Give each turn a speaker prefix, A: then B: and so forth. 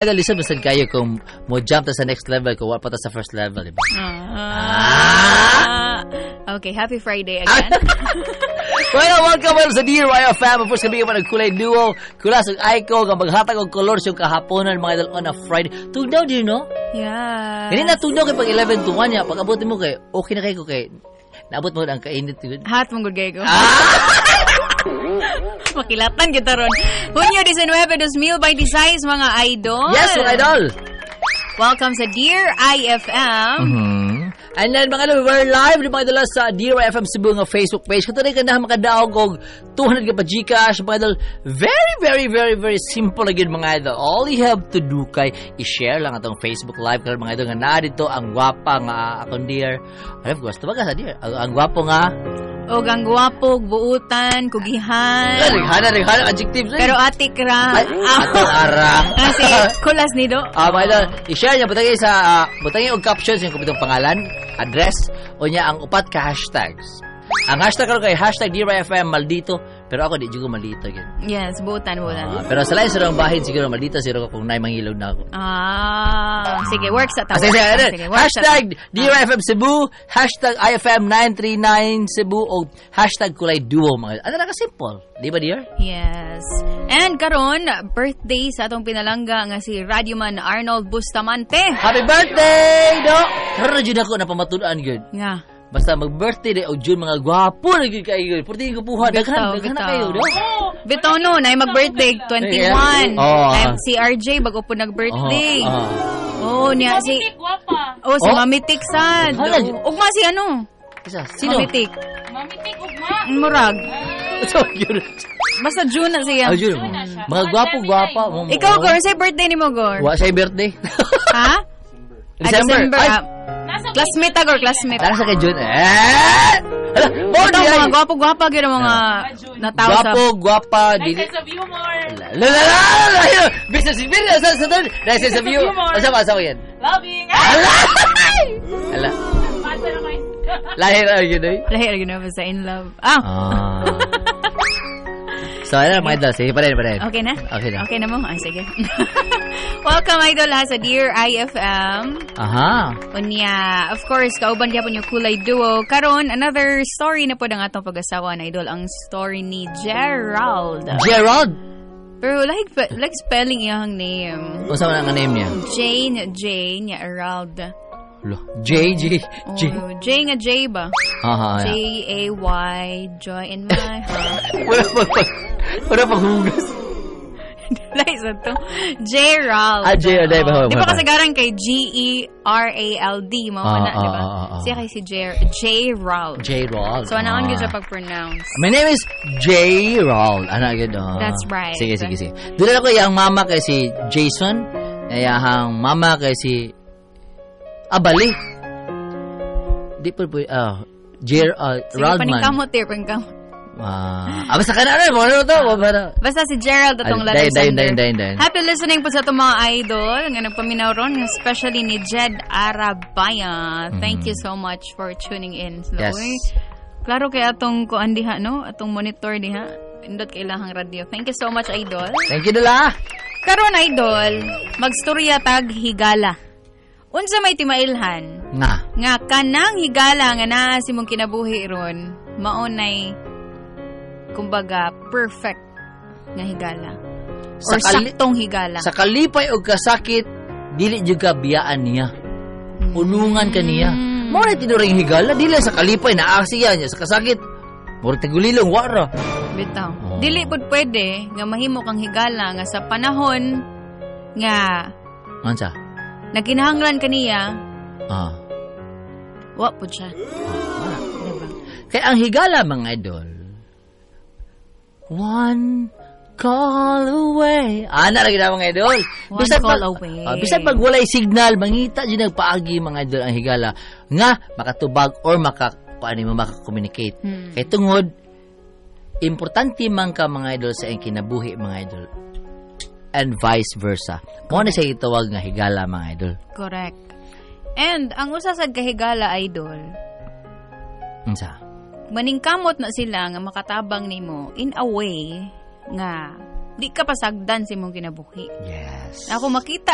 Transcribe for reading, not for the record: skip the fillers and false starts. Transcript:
A: Listen, masan kayo kung mo jump ta sa next level kung wala pa ta sa first level, di ba?
B: Okay, happy Friday again.
A: Well, welcome sa Dear YFM. Of course, kami yung nagkulay duo. Kulas ang Aiko, ang maghatag og color yung kahaponan, mga idol, on a Friday. Tugnaw din, no?
B: Yeah.
A: Ganyan na tugnaw kay pag 11 to 1 niya. Pag abutin mo kay, okay na kayo kay, naabot mo ang kainit.
B: Hot mong gagay ko. Makilatan kita ron. Hunyo 19, 2026, mga idol.
A: Yes, mga idol.
B: Welcome sa Dear IFM.
A: And then, mga idol, we're live mga idol sa Dear IFM Cebu nga Facebook page. Kung ito na makadaog og 200 ka pa Gcash, mga idol, very, very, very, very simple again, mga idol. All you have to do kay i-share lang atong Facebook Live. Kaya mga idol, nga na dito ang gwapa nga akong Dear. Alam ko, basta ba ka sa Dear? Ang gwapo nga.
B: O ang gwapo, buutan, kugihan.
A: Righana, adjectives.
B: Pero atik ra.
A: Atong arang.
B: Kasi kulas nido.
A: Mga idol, i-share niya, butangin sa, butangin og captions yung kumitong pangalan, address, o niya ang upat ka hashtags. Ang hashtag ko kay hashtag DearYFM maldito, pero ako di juga maldito yun.
B: Yes, buutan.
A: Pero sa lain sa bahin siguro maldito siguro kung naimangilog na ako.
B: Sige, works at
A: sige, hashtag DearYFM Cebu, hashtag IFM 939 Cebu, o hashtag kulay duo. Ano na ka-simple, di ba, dear?
B: Yes. And karon birthday sa atong pinalangga nga si Radyoman Arnold Bustamante.
A: Happy birthday, do! Karon na dyan ako napamatulaan yun.
B: Nga.
A: Basta mag-birthday day o June, mga gwapo na kayo. Pwede yung kupuha. Daghan na kayo, no?
B: Bitaw no, na mag-birthday 21. Si RJ bago po nag-birthday. Niya si
C: Mamitik,
B: si Mamitik sad. Ugma si ano?
A: Sino?
B: Mamitik, ugma. Murag. Basta June na siya.
A: June. Mga gwapo-gwapa.
B: Ikaw, Gor, sa birthday ni mo, Gor?
A: Wa siya birthday.
B: Ha? December. Classmate agor, classmate.
A: Tara sa kay June.
B: Mga gwapo-gwapa gyud mga nataw sa.
A: Gwapo-gwapa.
C: Nice of you more.
A: Business sa third. Nice of you. Asa yan?
C: Loving.
A: Ala. Lahir yun eh.
B: Lahir yun na sa in love.
A: So, ano mga idol? Sige, pa rin.
B: Okay na?
A: Okay na
B: mo? Sige. Welcome, idol, sa Dear IFM. Unya, of course, kauban kaya po yung kulay duo. Karon, another story na po ng atong pag-asawa na idol. Ang story ni Gerald. Pero, like spelling iyang name.
A: Kung saan ang name niya?
B: Jane, Gerald.
A: J.
B: J nga J ba? J-A-Y, joy in my heart.
A: Wala pang hugas.
B: Like sa to. Gerald.
A: Gerald.
B: Di ba kasagaran kay G-E-R-A-L-D? Mamana, di ba? Siya kay si Gerald. So, anaan yun siya pag-pronounce?
A: My name is Gerald.
B: That's right.
A: Sige. Doon ako yung mama kay si Jason. Yung mama kay si Abali. Di po Gerald man.
B: Paningkamot.
A: Basta ka na mo.
B: Basta si Gerald atong
A: Dayon.
B: Happy listening po sa itong mga idol nga nagpaminaw ron, especially ni Jed Arabaya. Thank you so much for tuning in.
A: Yes.
B: Klaro kaya atong kuan diha, no? Atong monitor diha. Indot kay ilahang radio. Thank you so much, idol.
A: Thank you nila.
B: Karon, idol, magstorya tag higala. Unsa may timailhan? Nga kanang higala nga naa si mong kinabuhi ron, maunay kumbaga perfect nga higala. Or saktong higala. Sa
A: kalipay og kasakit, dili jud ka biyaan niya. Unungan ka niya. Mao na tinuring higala, dili sa kalipay naasiya niya sa kasakit. Murag tagulilong wara.
B: Bitaw. Dili pud pwede nga mahimo kang higala nga sa panahon nga
A: ansa
B: naginahanglan kaniya. Wa pud siya.
A: Diba? Kaya ang higala, mga idol, one call away. Lagi na, mga idol.
B: One call away.
A: Bisan pag walay signal, mangita dyan nagpaagi, mga idol, ang higala. Nga, makatubag or makakommunicate. Kaya tungod, importante man ka, mga idol, sa iyong kinabuhi, mga idol. And vice versa. Mo na siya itawag nga higala, mga idol.
B: Correct. And ang usasad kahigala, idol, maningkamot na sila nga makatabang nimo in a way nga di ka pasagdan sa imong kinabuhi.
A: Yes.
B: Ako makita